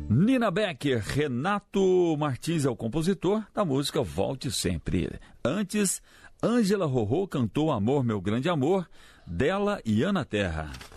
Nina Becker, Renato Martins é o compositor da música Volte Sempre. Antes, Ângela Rorô cantou Amor, Meu Grande Amor, dela e Ana Terra.